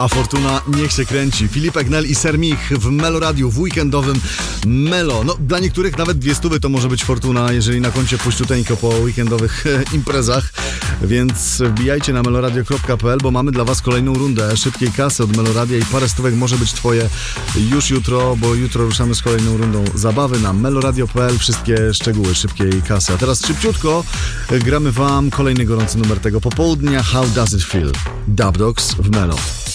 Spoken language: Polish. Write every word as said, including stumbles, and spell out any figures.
a fortuna niech się kręci. Filipek, Nel i Sermich w Melo Radiu, w weekendowym Melo. No, dla niektórych nawet dwie stówy to może być fortuna, jeżeli na koncie puściuteńko po weekendowych imprezach. Więc wbijajcie na meloradio kropka p l, bo mamy dla was kolejną rundę szybkiej kasy od Meloradia i parę stówek może być twoje już jutro, bo jutro ruszamy z kolejną rundą zabawy na meloradio kropka p l. Wszystkie szczegóły szybkiej kasy. A teraz szybciutko gramy wam kolejny gorący numer tego popołudnia. How Does It Feel? Dub Dogs w Melo.